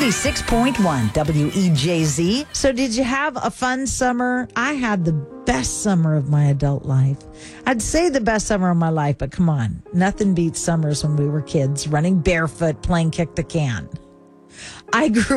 96.1 WEJZ. So did you have a fun summer? I had the best summer of my adult life. I'd say the best summer of my life, but come on. Nothing beats summers when we were kids, running barefoot, playing kick the can. I grew